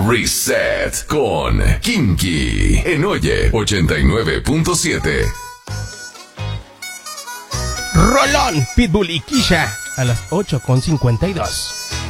Reset con Kinky en Oye 89.7. Rolón, Pitbull y Kisha a las 8:52.